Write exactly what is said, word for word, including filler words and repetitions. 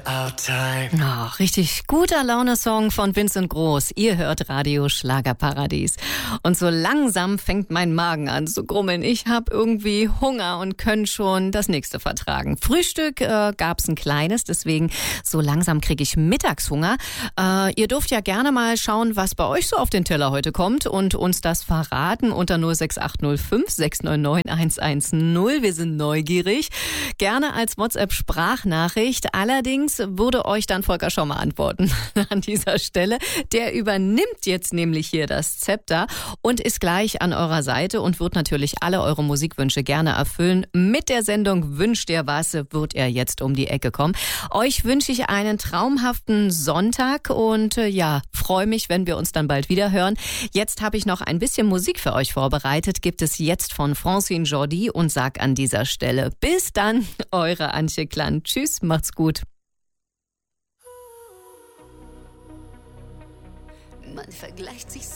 our time. Oh, richtig guter Laune-Song von Vincent Groß. Ihr hört Radio Schlagerparadies. Und so langsam fängt mein Magen an zu grummeln. Ich habe irgendwie Hunger und kann schon das nächste vertragen. Frühstück äh, gab's ein kleines, deswegen so langsam kriege ich Mittagshunger. Äh, ihr dürft ja gerne mal schauen, was bei euch so auf den Teller heute kommt und uns das verraten unter null sechs acht null fünf sechs neun neun eins eins null. Wir sind neugierig. Gerne als WhatsApp-Sprachnachricht. Allerdings würde euch dann Volker schon mal antworten an dieser Stelle. Der übernimmt jetzt nämlich hier das Zepter und ist gleich an eurer Seite und wird natürlich alle eure Musikwünsche gerne erfüllen. Mit der Sendung Wünscht ihr was, wird er jetzt um die Ecke kommen. Euch wünsche ich einen traumhaften Sonntag und äh, ja, freue mich, wenn wir uns dann bald wieder hören. Jetzt habe ich noch ein bisschen Musik für euch vorbereitet. Gibt es jetzt von Francine Jordi und sag an dieser Stelle bis dann, eure Antje Klann. Tschüss, macht's gut. Man vergleicht sich so